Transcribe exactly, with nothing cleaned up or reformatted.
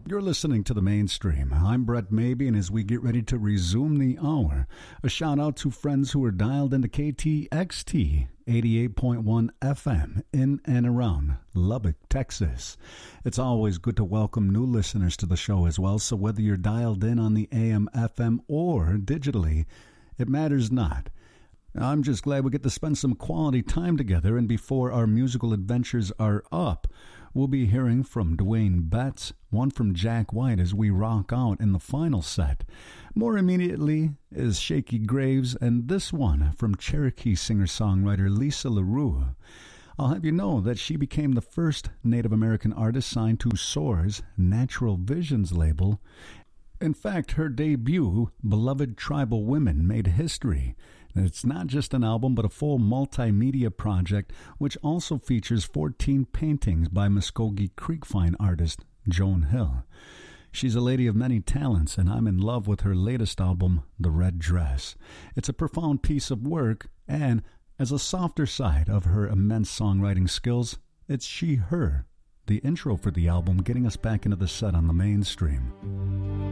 You're listening to The Mainstream. I'm Brett Maybe, and as we get ready to resume the hour, a shout out to friends who are dialed into K T X T eighty-eight point one F M in and around Lubbock, Texas. It's always good to welcome new listeners to the show as well, so whether you're dialed in on the A M, F M, or digitally, it matters not. I'm just glad we get to spend some quality time together, and before our musical adventures are up, we'll be hearing from Dwayne Betts, one from Jack White as we rock out in the final set. More immediately is Shaky Graves, and this one from Cherokee singer-songwriter Lisa LaRue. I'll have you know that she became the first Native American artist signed to Soar's Natural Visions label. In fact, her debut, Beloved Tribal Women, made history. It's not just an album, but a full multimedia project, which also features fourteen paintings by Muskogee Creek fine artist Joan Hill. She's a lady of many talents, and I'm in love with her latest album, The Red Dress. It's a profound piece of work, and as a softer side of her immense songwriting skills, it's She, Her, the intro for the album, getting us back into the set on The Mainstream.